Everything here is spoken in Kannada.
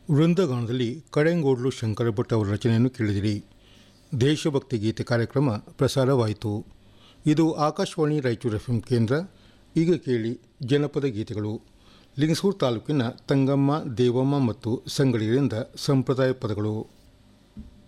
ವೃಂದಗಾನದಲ್ಲಿ ಕಡೆಂಗೋಡ್ಲು ಶಂಕರ ಭಟ್ ಅವರ ರಚನೆಯನ್ನು ಕೇಳಿದಿರಿ. ದೇಶಭಕ್ತಿ ಗೀತೆ ಕಾರ್ಯಕ್ರಮ ಪ್ರಸಾರವಾಯಿತು. ಇದು ಆಕಾಶವಾಣಿ ರಾಯಚೂರು ಎಫ್ಎಂ ಕೇಂದ್ರ. ಈಗ ಕೇಳಿ ಜನಪದ ಗೀತೆಗಳು. ಲಿಂಗಸೂರು ತಾಲೂಕಿನ ತಂಗಮ್ಮ, ದೇವಮ್ಮ ಮತ್ತು ಸಂಗಡಿಗರಿಂದ ಸಂಪ್ರದಾಯ ಪದಗಳು.